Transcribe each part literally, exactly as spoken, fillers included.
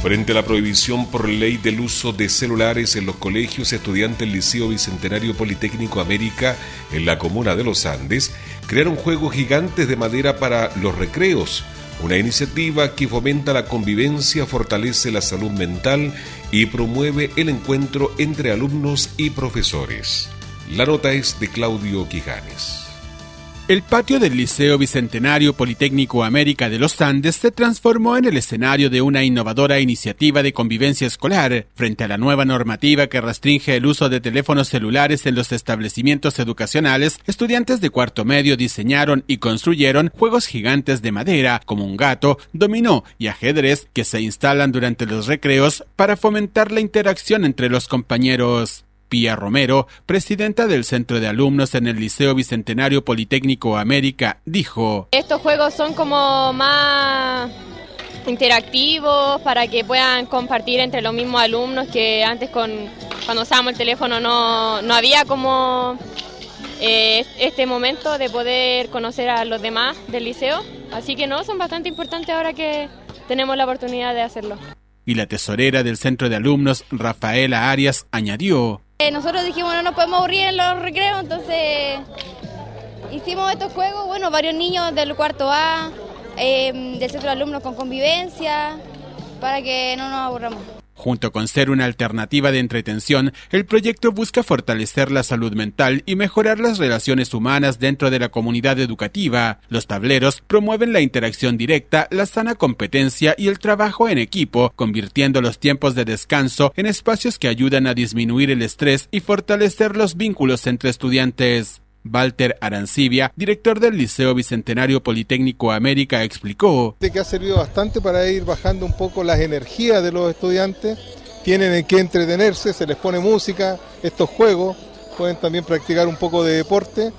Frente a la prohibición por ley del uso de celulares en los colegios, estudiantes del Liceo Bicentenario Politécnico América, en la comuna de Los Andes, crearon juegos gigantes de madera para los recreos, una iniciativa que fomenta la convivencia, fortalece la salud mental y promueve el encuentro entre alumnos y profesores. La nota es de Claudio Quijanes. El patio del Liceo Bicentenario Politécnico América de Los Andes se transformó en el escenario de una innovadora iniciativa de convivencia escolar frente a la nueva normativa que restringe el uso de teléfonos celulares en los establecimientos educacionales. Estudiantes de cuarto medio diseñaron y construyeron juegos gigantes de madera como un gato, dominó y ajedrez que se instalan durante los recreos para fomentar la interacción entre los compañeros. Pía Romero, presidenta del Centro de Alumnos en el Liceo Bicentenario Politécnico América, dijo: estos juegos son como más interactivos para que puedan compartir entre los mismos alumnos, que antes con cuando usábamos el teléfono no, no había como eh, este momento de poder conocer a los demás del liceo, así que no, son bastante importantes ahora que tenemos la oportunidad de hacerlo. Y la tesorera del Centro de Alumnos, Rafaela Arias, añadió: nosotros dijimos no nos podemos aburrir en los recreos, entonces hicimos estos juegos, bueno, varios niños del cuarto A, eh, del centro de alumnos con convivencia, para que no nos aburramos. Junto con ser una alternativa de entretención, el proyecto busca fortalecer la salud mental y mejorar las relaciones humanas dentro de la comunidad educativa. Los tableros promueven la interacción directa, la sana competencia y el trabajo en equipo, convirtiendo los tiempos de descanso en espacios que ayudan a disminuir el estrés y fortalecer los vínculos entre estudiantes. Walter Arancibia, director del Liceo Bicentenario Politécnico América, explicó que ha servido bastante para ir bajando un poco las energías de los estudiantes. Tienen en qué entretenerse, se les pone música, estos juegos, pueden también practicar un poco de deporte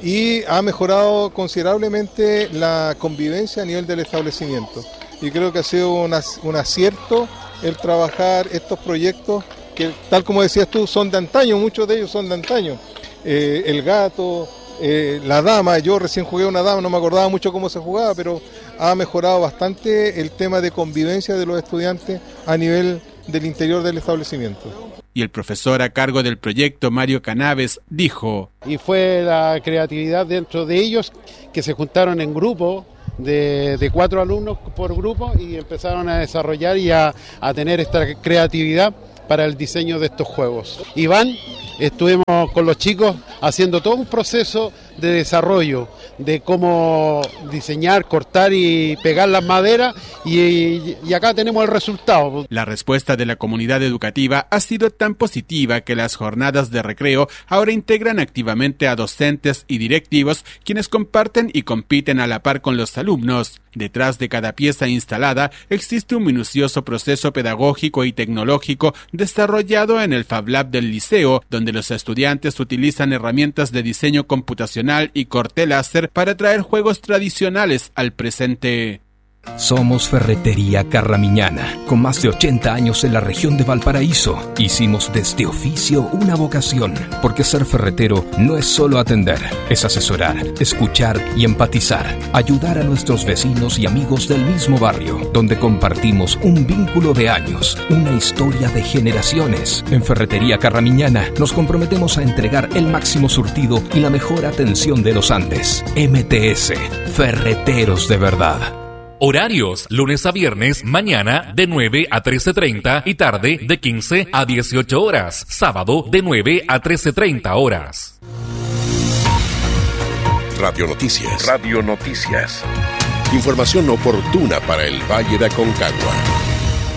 y ha mejorado considerablemente la convivencia a nivel del establecimiento. Y creo que ha sido un, un acierto el trabajar estos proyectos que, tal como decías tú, son de antaño, muchos de ellos son de antaño. Eh, el gato, eh, la dama, yo recién jugué una dama, no me acordaba mucho cómo se jugaba, pero ha mejorado bastante el tema de convivencia de los estudiantes a nivel del interior del establecimiento. Y el profesor a cargo del proyecto, Mario Canaves, dijo: y fue la creatividad dentro de ellos que se juntaron en grupo de, de cuatro alumnos por grupo y empezaron a desarrollar y a, a tener esta creatividad para el diseño de estos juegos. Iván, estuvimos con los chicos haciendo todo un proceso de desarrollo, de cómo diseñar, cortar y pegar las maderas y, y acá tenemos el resultado. La respuesta de la comunidad educativa ha sido tan positiva que las jornadas de recreo ahora integran activamente a docentes y directivos, quienes comparten y compiten a la par con los alumnos. Detrás de cada pieza instalada existe un minucioso proceso pedagógico y tecnológico desarrollado en el Fab Lab del liceo, donde los estudiantes utilizan herramientas de diseño computacional y corte láser para traer juegos tradicionales al presente. Somos Ferretería Carramiñana, con más de ochenta años en la región de Valparaíso. Hicimos de este oficio una vocación, porque ser ferretero no es solo atender, es asesorar, escuchar y empatizar, ayudar a nuestros vecinos y amigos del mismo barrio, donde compartimos un vínculo de años, una historia de generaciones. En Ferretería Carramiñana nos comprometemos a entregar el máximo surtido y la mejor atención de los Andes. M T S, Ferreteros de verdad. Horarios, lunes a viernes, mañana de nueve a trece treinta y tarde de quince a dieciocho horas. Sábado de nueve a trece treinta horas. Radio Noticias. Radio Noticias. Información oportuna para el Valle de Aconcagua.